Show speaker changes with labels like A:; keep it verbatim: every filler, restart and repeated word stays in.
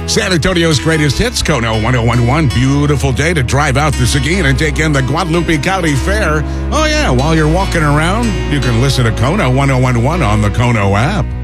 A: San Antonio's greatest hits, Kono one oh one point one. Beautiful day to drive out the Seguin and take in the Guadalupe County Fair. Oh, yeah, while you're walking around, you can listen to Kono one oh one point one on the Kono app.